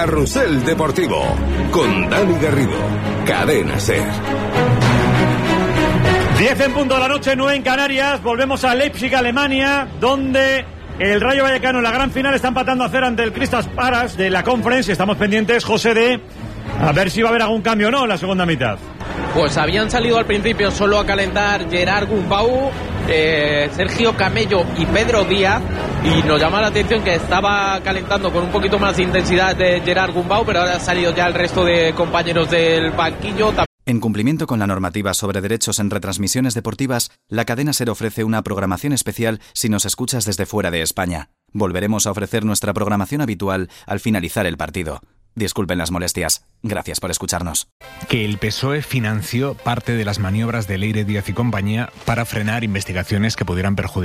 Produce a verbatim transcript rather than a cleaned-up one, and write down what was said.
Carrusel Deportivo con Dani Garrido. Cadena SER. diez en punto de la noche, nueve en Canarias. Volvemos a Leipzig, Alemania, donde el Rayo Vallecano en la gran final está empatando a cero ante el Crystal Palace de la Conference. Estamos pendientes, José, de a ver si va a haber algún cambio o no en la segunda mitad. Pues habían salido al principio solo a calentar Gerard Gumbau, eh, Sergio Camello y Pedro Díaz, y nos llama la atención que estaba calentando con un poquito más de intensidad de Gerard Gumbau, pero ahora ha salido ya el resto de compañeros del banquillo. En cumplimiento con la normativa sobre derechos en retransmisiones deportivas, la cadena SER ofrece una programación especial si nos escuchas desde fuera de España. Volveremos a ofrecer nuestra programación habitual al finalizar el partido. Disculpen las molestias. Gracias por escucharnos. Que el P S O E financió parte de las maniobras de Leire Díaz y compañía para frenar investigaciones que pudieran perjudicar